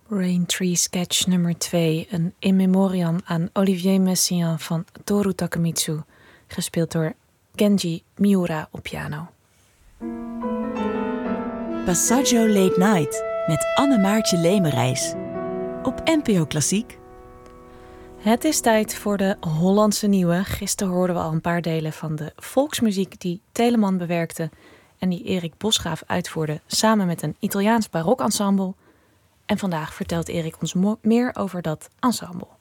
Rain Tree Sketch nummer 2, een in memoriam aan Olivier Messiaen van Toru Takemitsu, gespeeld door Kenji Miura op piano. Passaggio Late Night met Anne-Maartje Lemerijs op NPO Klassiek. Het is tijd voor de Hollandse Nieuwe. Gisteren hoorden we al een paar delen van de volksmuziek die Telemann bewerkte en die Erik Bosgraaf uitvoerde samen met een Italiaans barokensemble. En vandaag vertelt Erik ons meer over dat ensemble.